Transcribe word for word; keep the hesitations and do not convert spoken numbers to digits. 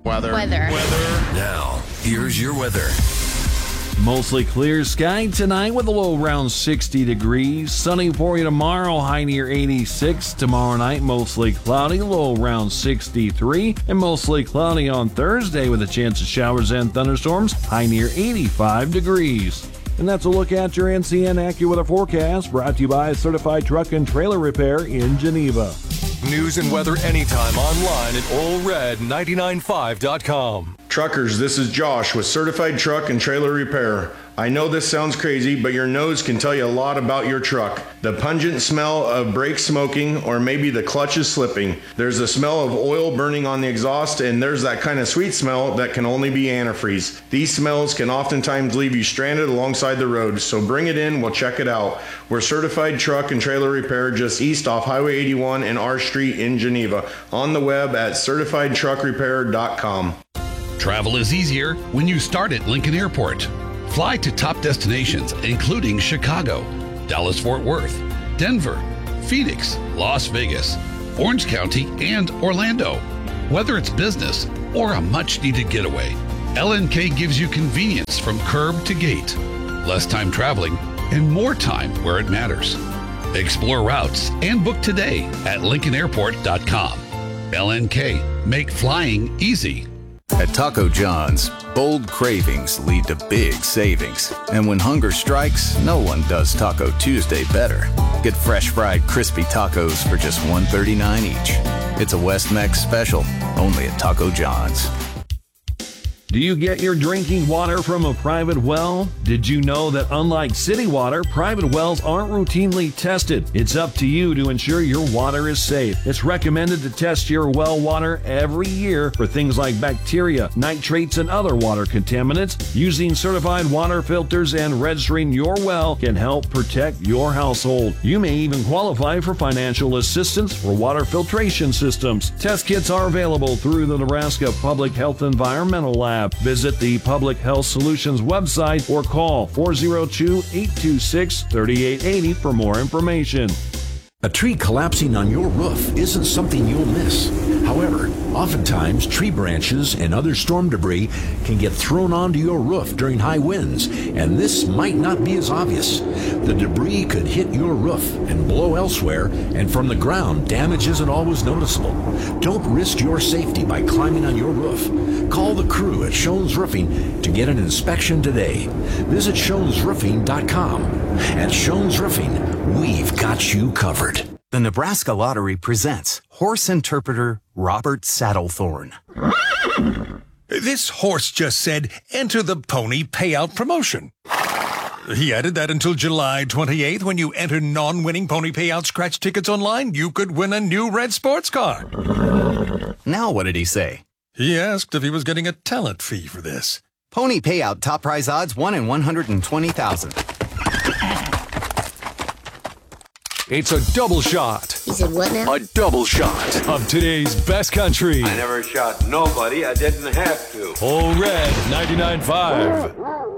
Weather. Weather. Weather. Now, here's your weather. Mostly clear sky tonight with a low around sixty degrees. Sunny for you tomorrow, high near eighty-six. Tomorrow night, mostly cloudy, low around sixty-three. And mostly cloudy on Thursday with a chance of showers and thunderstorms, high near eighty-five degrees. And that's a look at your N C N AccuWeather forecast, brought to you by Certified Truck and Trailer Repair in Geneva. News and weather anytime online at Ole Red nine nine five dot com. Truckers, this is Josh with Certified Truck and Trailer Repair. I know this sounds crazy, but your nose can tell you a lot about your truck. The pungent smell of brake smoking, or maybe the clutch is slipping. There's a smell of oil burning on the exhaust, and there's that kind of sweet smell that can only be antifreeze. These smells can oftentimes leave you stranded alongside the road, so bring it in, we'll check it out. We're Certified Truck and Trailer Repair just east off Highway eighty-one and R Street in Geneva. On the web at certified truck repair dot com. Travel is easier when you start at Lincoln Airport. Fly to top destinations including Chicago, Dallas-Fort Worth, Denver, Phoenix, Las Vegas, Orange County, and Orlando. Whether it's business or a much-needed getaway, L N K gives you convenience from curb to gate, less time traveling, and more time where it matters. Explore routes and book today at lincoln airport dot com. L N K, make flying easy. At Taco John's, bold cravings lead to big savings. And when hunger strikes, no one does Taco Tuesday better. Get fresh fried crispy tacos for just one thirty-nine each. It's a West Mex special, only at Taco John's. Do you get your drinking water from a private well? Did you know that unlike city water, private wells aren't routinely tested? It's up to you to ensure your water is safe. It's recommended to test your well water every year for things like bacteria, nitrates, and other water contaminants. Using certified water filters and registering your well can help protect your household. You may even qualify for financial assistance for water filtration systems. Test kits are available through the Nebraska Public Health Environmental Lab. Visit the Public Health Solutions website or call four oh two, eight two six, three eight eight zero for more information. A tree collapsing on your roof isn't something you'll miss. However, oftentimes tree branches and other storm debris can get thrown onto your roof during high winds, and this might not be as obvious. The debris could hit your roof and blow elsewhere, and from the ground, damage isn't always noticeable. Don't risk your safety by climbing on your roof. Call the crew at Schoen's Roofing to get an inspection today. Visit schoens roofing dot com. At Schoen's Roofing, we've got you covered. The Nebraska Lottery presents horse interpreter Robert Saddlethorn. This horse just said, enter the pony payout promotion. He added that until July twenty-eighth, when you enter non-winning pony payout scratch tickets online, you could win a new red sports car. Now what did he say? He asked if he was getting a talent fee for this. Pony payout top prize odds one in one hundred twenty thousand. It's a double shot. He said what now? A double shot of today's best country. I never shot nobody. I didn't have to. Ole Red ninety-nine point five.